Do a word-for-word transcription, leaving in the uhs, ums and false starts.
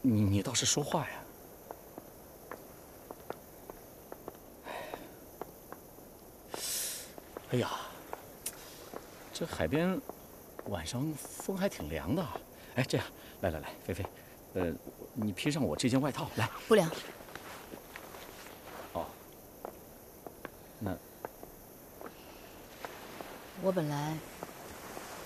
你你倒是说话呀！哎呀，这海边晚上风还挺凉的。哎，这样，来来来，菲菲，呃，你披上我这件外套来。 不凉。 哦，那我本来